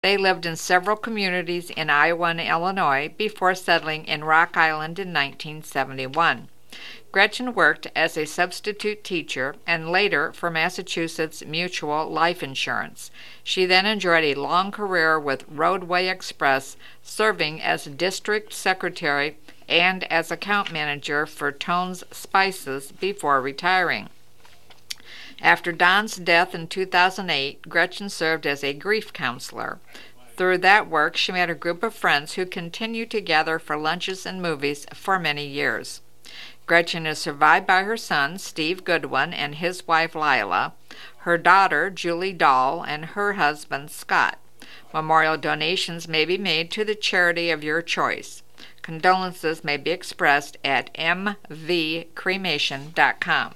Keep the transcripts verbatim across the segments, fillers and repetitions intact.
They lived in several communities in Iowa and Illinois before settling in Rock Island in nineteen seventy-one. Gretchen worked as a substitute teacher and later for Massachusetts Mutual Life Insurance. She then enjoyed a long career with Roadway Express, serving as district secretary and as account manager for Tone's Spices before retiring. After Don's death in two thousand eight, Gretchen served as a grief counselor. Through that work, she met a group of friends who continue to gather for lunches and movies for many years. Gretchen is survived by her son, Steve Goodwin, and his wife, Lila, her daughter, Julie Dahl, and her husband, Scott. Memorial donations may be made to the charity of your choice. Condolences may be expressed at m v cremation dot com.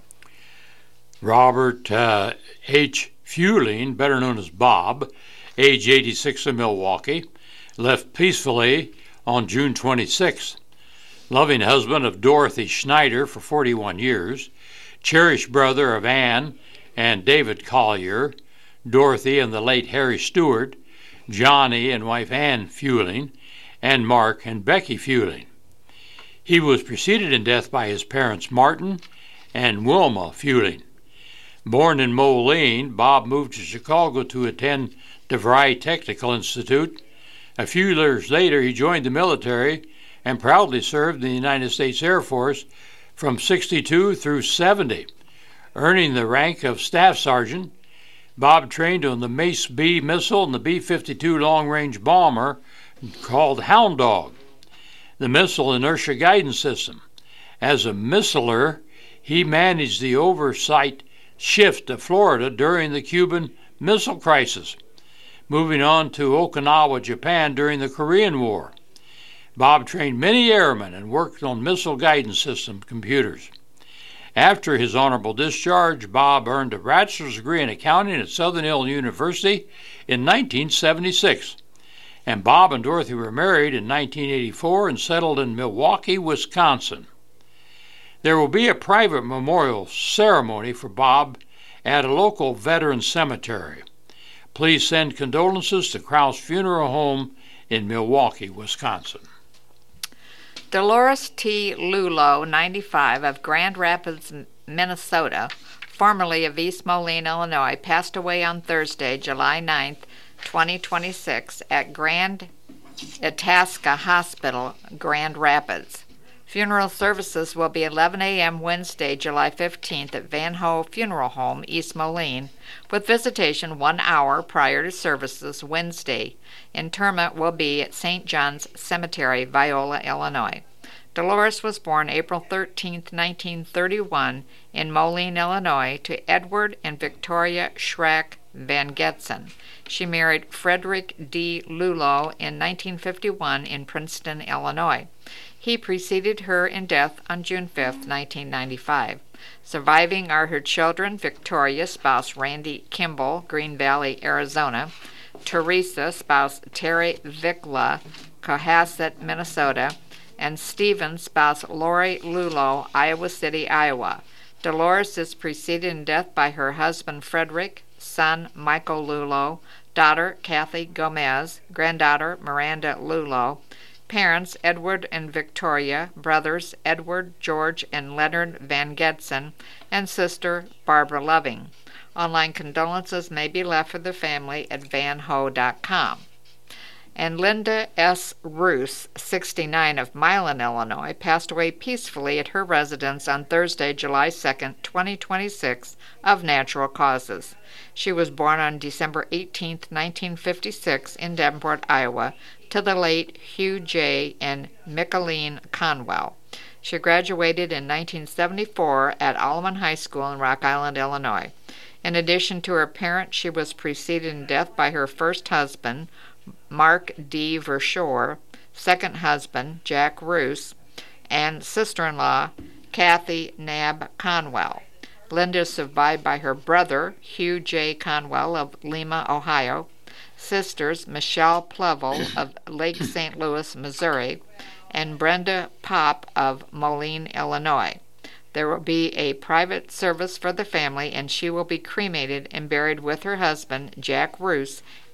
Robert uh, H. Fueling, better known as Bob, age eighty-six of Milwaukee, left peacefully on June twenty-sixth. Loving husband of Dorothy Schneider for forty-one years, cherished brother of Anne and David Collier, Dorothy and the late Harry Stewart, Johnny and wife Anne Fueling, and Mark and Becky Fueling. He was preceded in death by his parents Martin and Wilma Fueling. Born in Moline, Bob moved to Chicago to attend DeVry Technical Institute. A few years later, he joined the military and proudly served in the United States Air Force from sixty-two through seventy. Earning the rank of Staff Sergeant, Bob trained on the Mace B missile and the B fifty-two long-range bomber called Hound Dog, the missile inertia guidance system. As a missiler, he managed the oversight shift to Florida during the Cuban Missile Crisis, moving on to Okinawa, Japan during the Korean War. Bob trained many airmen and worked on missile guidance system computers. After his honorable discharge, Bob earned a bachelor's degree in accounting at Southern Illinois University in nineteen seventy-six. And Bob and Dorothy were married in nineteen eighty-four and settled in Milwaukee, Wisconsin. There will be a private memorial ceremony for Bob at a local veteran cemetery. Please send condolences to Kraus Funeral Home in Milwaukee, Wisconsin. Dolores T. Lulo, ninety-five, of Grand Rapids, Minnesota, formerly of East Moline, Illinois, passed away on Thursday, July ninth, twenty twenty-six, at Grand Itasca Hospital, Grand Rapids. Funeral services will be eleven a.m. Wednesday, July fifteenth at Van Ho Funeral Home, East Moline, with visitation one hour prior to services Wednesday. Interment will be at Saint John's Cemetery, Viola, Illinois. Dolores was born April thirteenth, nineteen thirty-one, in Moline, Illinois, to Edward and Victoria Schrack Van Getzen. She married Frederick D. Lulo in nineteen fifty-one in Princeton, Illinois. He preceded her in death on June fifth, nineteen ninety-five. Surviving are her children, Victoria, spouse Randy Kimball, Green Valley, Arizona; Teresa, spouse Terry Vikla, Cohasset, Minnesota; and Stephen, spouse Lori Lulo, Iowa City, Iowa. Dolores is preceded in death by her husband Frederick, son Michael Lulo, daughter Kathy Gomez, granddaughter Miranda Lulo, parents Edward and Victoria, brothers Edward, George, and Leonard Van Getzen, and sister Barbara Loving. Online condolences may be left for the family at van ho dot com. And Linda S. Roos, sixty-nine, of Milan, Illinois, passed away peacefully at her residence on Thursday, July second, twenty twenty-six, of natural causes. She was born on December eighteenth, nineteen fifty-six, in Davenport, Iowa, to the late Hugh J. and Micheline Conwell. She graduated in nineteen seventy-four at Alleman High School in Rock Island, Illinois. In addition to her parents, she was preceded in death by her first husband, Mark D. Verschoor, second husband, Jack Roos, and sister-in-law, Kathy Nab Conwell. Linda is survived by her brother, Hugh J. Conwell of Lima, Ohio, sisters Michelle Plevel of Lake Saint Louis, Missouri, and Brenda Pop of Moline, Illinois. There will be a private service for the family, and she will be cremated and buried with her husband, Jack Roos,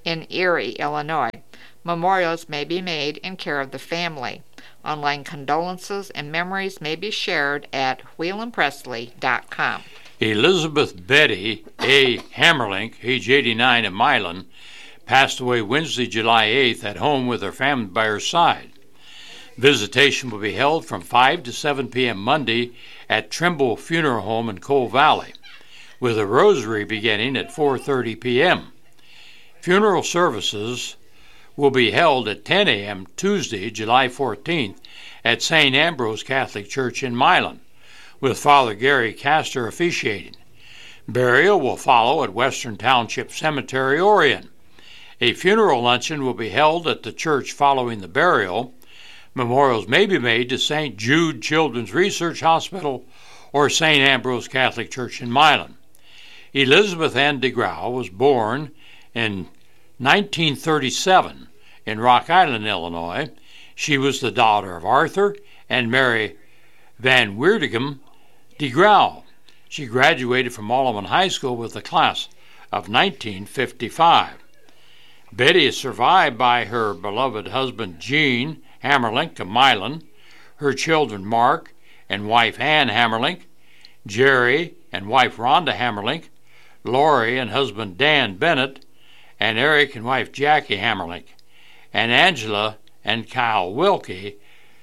in Erie, Illinois. Memorials may be made in care of the family. Online condolences and memories may be shared at wheel and presley dot com. Elizabeth Betty A. Hammerlink, age eighty-nine, of Milan, passed away Wednesday, July eighth, at home with her family by her side. Visitation will be held from five to seven p.m. Monday at Trimble Funeral Home in Coal Valley, with a rosary beginning at four thirty p.m. Funeral services will be held at ten a.m. Tuesday, July fourteenth, at Saint Ambrose Catholic Church in Milan, with Father Gary Castor officiating. Burial will follow at Western Township Cemetery, Orion. A funeral luncheon will be held at the church following the burial. Memorials may be made to Saint Jude Children's Research Hospital or Saint Ambrose Catholic Church in Milan. Elizabeth Ann DeGrau was born in nineteen thirty-seven in Rock Island, Illinois. She was the daughter of Arthur and Mary Van Weerdegem DeGrau. She graduated from Alleman High School with the class of nineteen fifty-five. Betty is survived by her beloved husband Gene Hammerlink of Milan, her children Mark and wife Ann Hammerlink, Jerry and wife Rhonda Hammerlink, Lori and husband Dan Bennett, and Eric and wife Jackie Hammerlink, and Angela and Kyle Wilkie.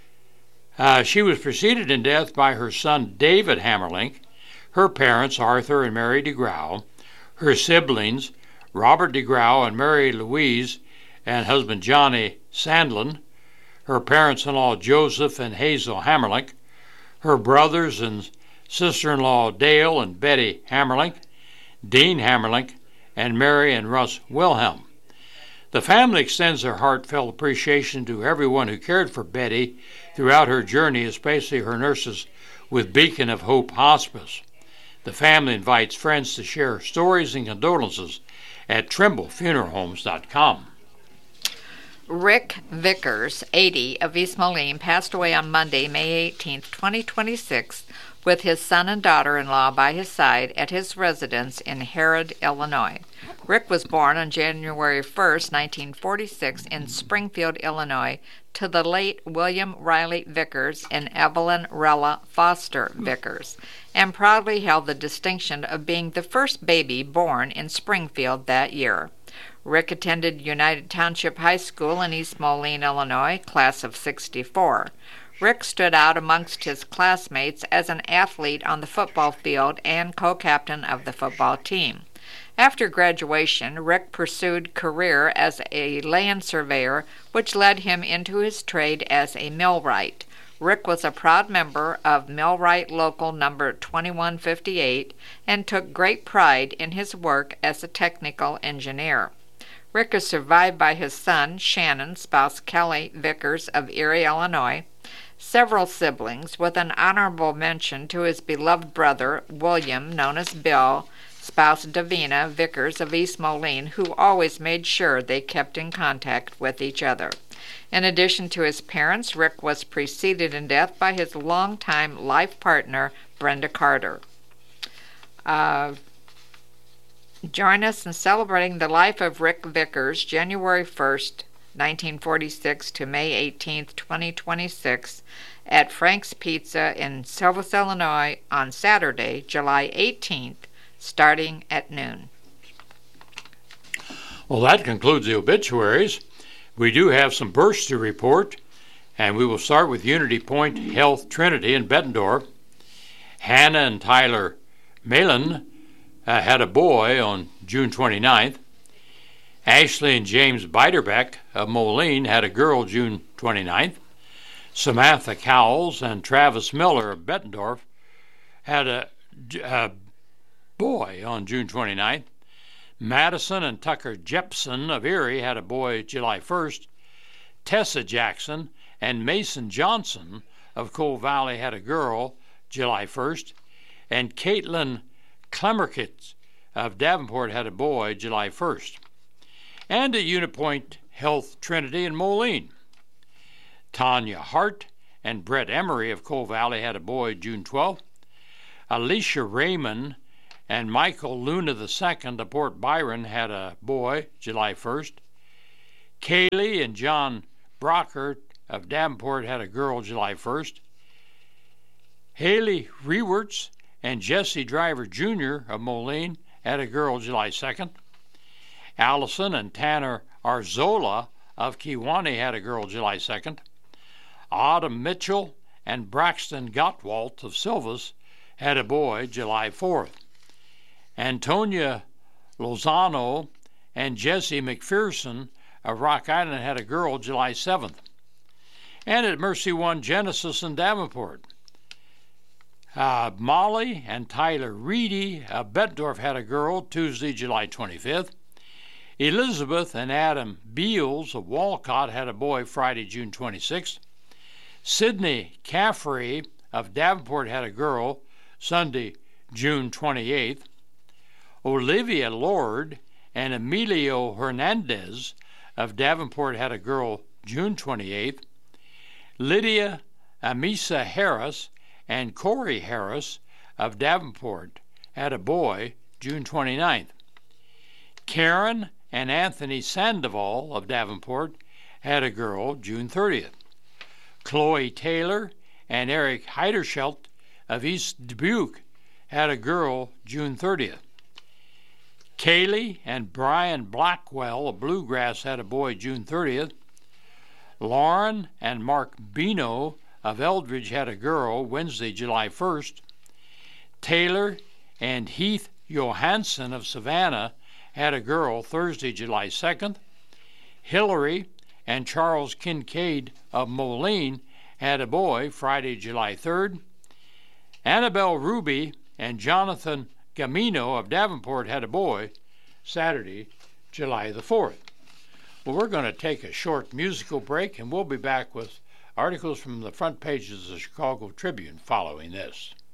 Uh, she was preceded in death by her son David Hammerlink, her parents Arthur and Mary DeGrau, her siblings Robert DeGrau and Mary Louise and husband Johnny Sandlin, her parents-in-law Joseph and Hazel Hammerlink, her brothers and sister-in-law Dale and Betty Hammerlink, Dean Hammerlink, and Mary and Russ Wilhelm. The family extends their heartfelt appreciation to everyone who cared for Betty throughout her journey, especially her nurses with Beacon of Hope Hospice. The family invites friends to share stories and condolences at trimble funeral homes dot com. Rick Vickers, eighty, of East Moline, passed away on Monday, May eighteenth, twenty twenty-six, with his son and daughter-in-law by his side at his residence in Herod, Illinois. Rick was born on January first, nineteen forty-six, in Springfield, Illinois, to the late William Riley Vickers and Evelyn Rella Foster Vickers, and proudly held the distinction of being the first baby born in Springfield that year. Rick attended United Township High School in East Moline, Illinois, class of sixty-four. Rick stood out amongst his classmates as an athlete on the football field and co-captain of the football team. After graduation, Rick pursued career as a land surveyor, which led him into his trade as a millwright. Rick was a proud member of Millwright Local Number twenty-one fifty-eight and took great pride in his work as a technical engineer. Rick is survived by his son, Shannon, spouse Kelly Vickers of Erie, Illinois, several siblings, with an honorable mention to his beloved brother, William, known as Bill, spouse Davina Vickers of East Moline, who always made sure they kept in contact with each other. In addition to his parents, Rick was preceded in death by his longtime life partner, Brenda Carter. Uh, join us in celebrating the life of Rick Vickers, January first, nineteen forty-six to May eighteenth, twenty twenty-six, at Frank's Pizza in Silvis, Illinois, on Saturday, July eighteenth, starting at noon. Well, that concludes the obituaries. We do have some births to report, and we will start with Unity Point Health Trinity in Bettendorf. Hannah and Tyler Malin uh, had a boy on June twenty-ninth. Ashley and James Biderbeck of Moline had a girl June twenty-ninth. Samantha Cowles and Travis Miller of Bettendorf had a, a boy on June twenty-ninth. Madison and Tucker Jepson of Erie had a boy July first. Tessa Jackson and Mason Johnson of Coal Valley had a girl July first. And Caitlin Clemerkitz of Davenport had a boy July first. And at Unipoint Health Trinity in Moline, Tanya Hart and Brett Emery of Coal Valley had a boy June twelfth. Alicia Raymond And Michael Luna the Second of Port Byron had a boy July first. Kaylee and John Brockert of Davenport had a girl July first. Haley Rewerts and Jesse Driver Junior of Moline had a girl July second. Allison and Tanner Arzola of Kewanee had a girl July second. Autumn Mitchell and Braxton Gottwalt of Silvis had a boy July fourth. Antonia Lozano and Jesse McPherson of Rock Island had a girl July seventh. And at Mercy One Genesis in Davenport, uh, Molly and Tyler Reedy of Bettendorf had a girl Tuesday, July twenty-fifth. Elizabeth and Adam Beals of Walcott had a boy Friday, June twenty-sixth. Sidney Caffrey of Davenport had a girl Sunday, June twenty-eighth. Olivia Lord and Emilio Hernandez of Davenport had a girl June twenty-eighth. Lydia Amisa Harris and Corey Harris of Davenport had a boy June twenty-ninth. Karen and Anthony Sandoval of Davenport had a girl June thirtieth. Chloe Taylor and Eric Heiderschelt of East Dubuque had a girl June thirtieth. Kaylee and Brian Blackwell of Bluegrass had a boy June thirtieth. Lauren and Mark Bino of Eldridge had a girl Wednesday, July first. Taylor and Heath Johansson of Savannah had a girl Thursday, July second. Hillary and Charles Kincaid of Moline had a boy Friday, July third. Annabelle Ruby and Jonathan Gamino of Davenport had a boy Saturday, July the fourth. Well, we're going to take a short musical break, and we'll be back with articles from the front pages of the Chicago Tribune following this.